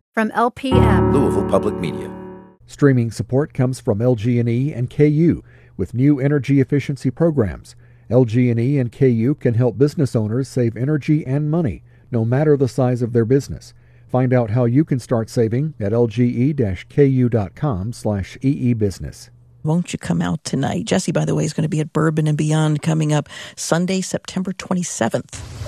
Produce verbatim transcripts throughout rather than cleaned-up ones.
From L P M, Louisville Public Media. Streaming support comes from L G and E and K U with new energy efficiency programs. L G and E and K U can help business owners save energy and money, no matter the size of their business. Find out how you can start saving at lge-ku.com slash eebusiness. Won't you come out tonight? Jesse, by the way, is going to be at Bourbon and Beyond coming up Sunday, September twenty-seventh.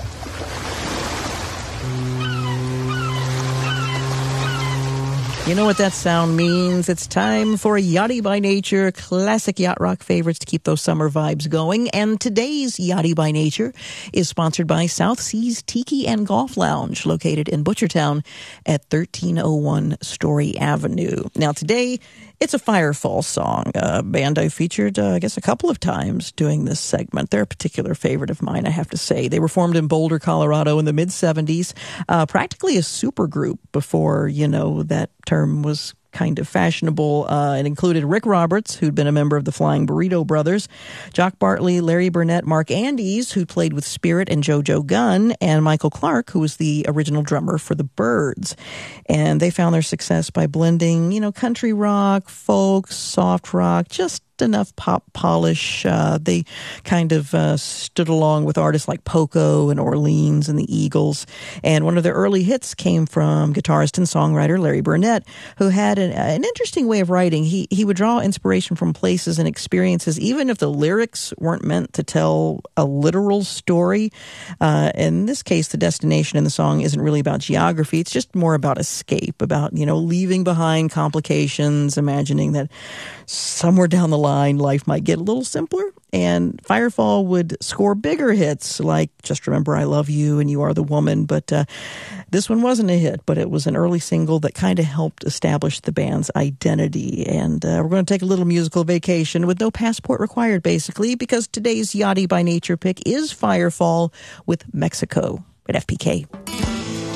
You know what that sound means. It's time for Yachty by Nature, classic yacht rock favorites to keep those summer vibes going. And today's Yachty by Nature is sponsored by South Seas Tiki and Golf Lounge, located in Butchertown at thirteen oh one Story Avenue. Now today, it's a Firefall song, a band I featured, uh, I guess, a couple of times doing this segment. They're a particular favorite of mine, I have to say. They were formed in Boulder, Colorado in the mid-seventies, uh, practically a supergroup before, you know, that term was kind of fashionable. Uh, it included Rick Roberts, who'd been a member of the Flying Burrito Brothers, Jock Bartley, Larry Burnett, Mark Andes, who played with Spirit and JoJo Gunn, and Michael Clark, who was the original drummer for the Byrds. And they found their success by blending, you know, country rock, folk, soft rock, just enough pop polish. Uh, they kind of uh, stood along with artists like Poco and Orleans and the Eagles. And one of their early hits came from guitarist and songwriter Larry Burnett, who had an, an interesting way of writing. He he would draw inspiration from places and experiences, even if the lyrics weren't meant to tell a literal story. Uh, in this case, the destination in the song isn't really about geography. It's just more about escape, about, you know, leaving behind complications, imagining that somewhere down the line, life might get a little simpler, and Firefall would score bigger hits like Just Remember I Love You and You Are the Woman, but uh, this one wasn't a hit, but it was an early single that kind of helped establish the band's identity. And uh, we're going to take a little musical vacation with no passport required, basically, because today's Yachty by Nature pick is Firefall with Mexico at F P K.